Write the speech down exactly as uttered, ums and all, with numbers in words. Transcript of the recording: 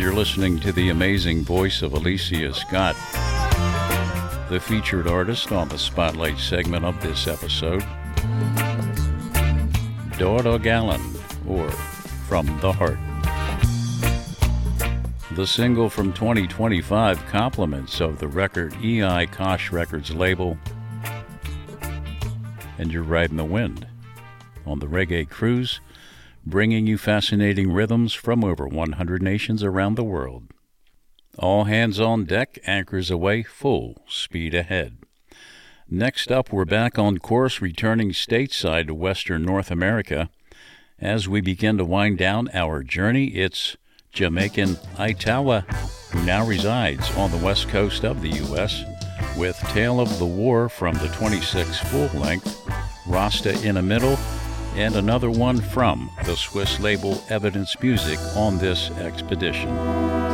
You're listening to the amazing voice of Alicia Scott, the featured artist on the Spotlight segment of this episode. Dora Gallen, or From the Heart. The single from twenty twenty-five compliments of the record E I Kosh Records label, and you're riding the wind on the Reggae Cruise, bringing you fascinating rhythms from over one hundred nations around the world. All hands on deck, anchors away, full speed ahead. Next up, we're back on course, returning stateside to Western North America. As we begin to wind down our journey, it's Jamaican Itawa, who now resides on the west coast of the U S, with Tale of the War from the twenty-six full-length, Rasta in the Middle, and another one from the Swiss label Evidence Music on this expedition.